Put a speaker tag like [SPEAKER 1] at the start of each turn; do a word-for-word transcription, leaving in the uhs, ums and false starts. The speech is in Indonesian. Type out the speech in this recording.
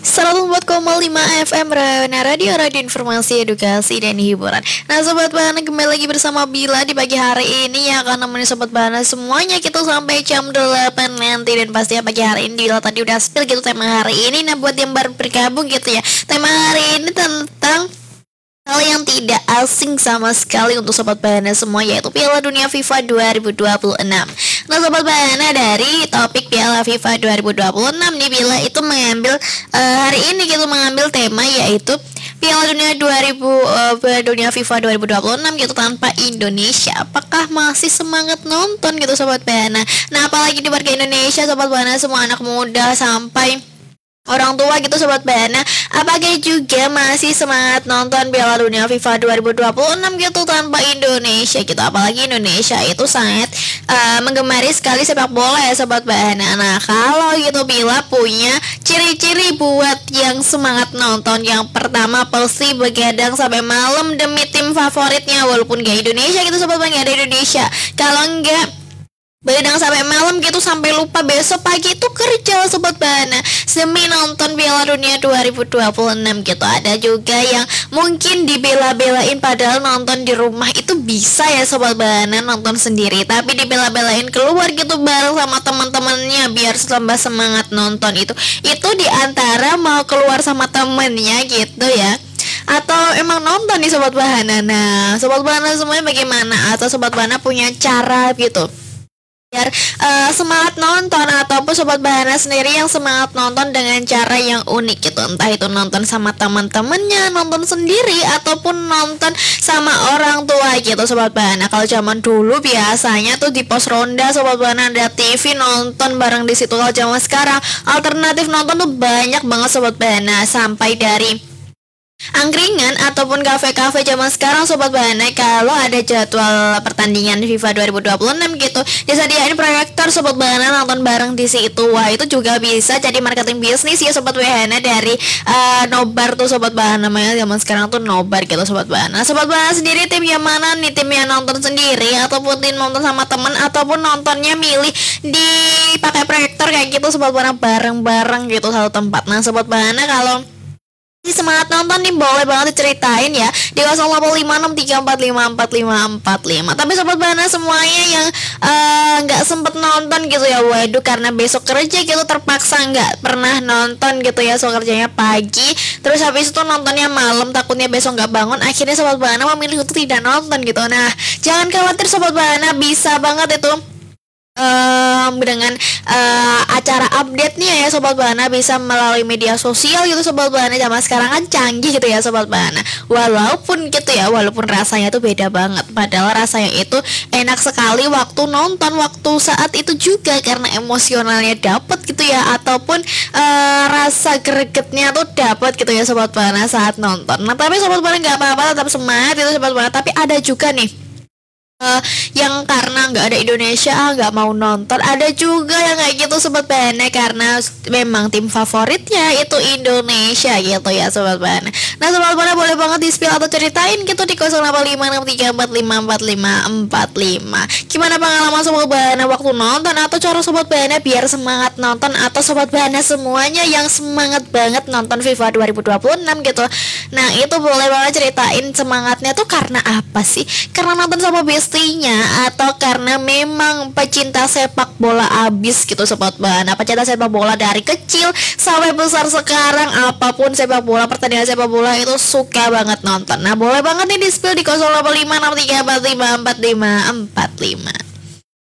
[SPEAKER 1] seratus empat koma lima F M Rawana Radio, Radio Informasi, Edukasi, dan Hiburan. Nah Sobat Bahana, kembali lagi bersama Bila di pagi hari ini yang akan nemenin Sobat Bahana semuanya gitu sampai jam delapan nanti. Dan pastinya pagi hari ini Bila tadi udah spill gitu tema hari ini. Nah buat yang baru bergabung gitu ya, tema hari ini tentang hal yang tidak asing sama sekali untuk Sobat Bahana semua, yaitu Piala Dunia FIFA dua ribu dua puluh enam. Nah Sobat Bahana, dari topik Piala FIFA dua ribu dua puluh enam nih, Bila itu mengambil uh, hari ini gitu mengambil tema yaitu Piala Dunia dua ribu uh, Dunia FIFA dua ribu dua puluh enam gitu tanpa Indonesia. Apakah masih semangat nonton gitu Sobat Bahana? Nah apalagi di warga Indonesia Sobat Bahana, semua anak muda sampai orang tua gitu Sobat Bahana, apakah juga masih semangat nonton Piala Dunia FIFA dua ribu dua puluh enam gitu tanpa Indonesia gitu. Apalagi Indonesia itu sangat uh, menggemari sekali sepak bola ya Sobat Bahana. Nah kalau gitu Bila punya ciri-ciri buat yang semangat nonton. Yang pertama, pasti begadang sampai malam demi tim favoritnya, walaupun gak Indonesia gitu Sobat Bahana, gak ada Indonesia. Kalau enggak begadang sampai malam gitu sampai lupa besok pagi itu kerja Sobat Bahana demi nonton Piala Dunia dua ribu dua puluh enam gitu. Ada juga yang mungkin dibela-belain padahal nonton di rumah itu bisa ya Sobat Bahana, nonton sendiri tapi dibela-belain keluar gitu bareng sama teman-temannya biar tambah semangat nonton. Itu itu diantara mau keluar sama temennya gitu ya, atau emang nonton nih Sobat Bahana. Nah Sobat Bahana semuanya bagaimana? Atau Sobat Bahana punya cara gitu biar uh, semangat nonton, ataupun Sobat Bahana sendiri yang semangat nonton dengan cara yang unik gitu, entah itu nonton sama teman-temannya, nonton sendiri, ataupun nonton sama orang tua gitu Sobat Bahana. Kalau zaman dulu biasanya tuh di pos ronda Sobat Bahana ada T V, nonton bareng di situ. Kalau zaman sekarang alternatif nonton tuh banyak banget Sobat Bahana, sampai dari angkringan ataupun kafe-kafe zaman sekarang Sobat Bahana. Kalau ada jadwal pertandingan FIFA dua ribu dua puluh enam gitu, disediain proyektor Sobat Bahana nonton bareng di situ. Wah itu juga bisa jadi marketing bisnis ya Sobat Bahana, dari uh, nobar tuh Sobat Bahana. Namanya zaman sekarang tuh nobar gitu Sobat Bahana. Sobat Bahana sendiri tim yang mana nih? Tim yang nonton sendiri, ataupun tim nonton sama temen, ataupun nontonnya milih di pakai proyektor kayak gitu Sobat Bahana, bareng-bareng gitu satu tempat. Nah Sobat Bahana, kalau semangat nonton nih boleh banget diceritain ya di nol delapan lima enam tiga empat lima empat lima empat lima. Tapi Sobat Bahana semuanya yang nggak uh, sempet nonton gitu ya, waduh karena besok kerja gitu terpaksa nggak pernah nonton gitu ya, so kerjanya pagi terus habis itu nontonnya malam, takutnya besok nggak bangun, akhirnya Sobat Bahana memilih untuk tidak nonton gitu. Nah jangan khawatir Sobat Bahana, bisa banget itu Um, dengan uh, acara update-nya ya Sobat Bahana, bisa melalui media sosial gitu Sobat Bahana. Zaman sekarang kan canggih gitu ya Sobat Bahana, walaupun gitu ya, walaupun rasanya tuh beda banget, padahal rasanya itu enak sekali waktu nonton, waktu saat itu juga karena emosionalnya dapet gitu ya, ataupun uh, rasa gregetnya tuh dapet gitu ya Sobat Bahana saat nonton. Nah tapi Sobat Bahana nggak apa-apa, tetap semangat itu Sobat Bahana. Tapi ada juga nih Uh, yang karena nggak ada Indonesia nggak mau nonton. Ada juga yang kayak gitu Sobat Bahana, karena memang tim favoritnya itu Indonesia gitu ya Sobat Bahana. Nah Sobat Bahana boleh banget di spill atau ceritain gitu di nol delapan lima enam tiga empat lima empat lima empat lima. Gimana pengalaman Sobat Bahana waktu nonton, atau cara Sobat Bahana biar semangat nonton, atau Sobat Bahana semuanya yang semangat banget nonton FIFA dua ribu dua puluh enam gitu. Nah itu boleh banget ceritain semangatnya tuh karena apa sih? Karena nonton sama bestinya, atau karena memang pecinta sepak bola abis gitu Sobat Bahana, pecinta sepak bola dari kecil sampai besar sekarang, apapun sepak bola, pertandingan sepak bola itu suka banget nonton. Nah boleh banget nih di spill di nol delapan lima enam tiga empat lima empat lima empat lima.